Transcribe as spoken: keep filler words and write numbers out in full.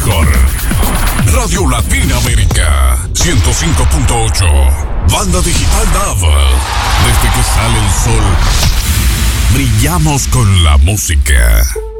mejor. Radio Latinoamérica ciento cinco punto ocho. Banda digital D A V. Desde que sale el sol, brillamos con la música.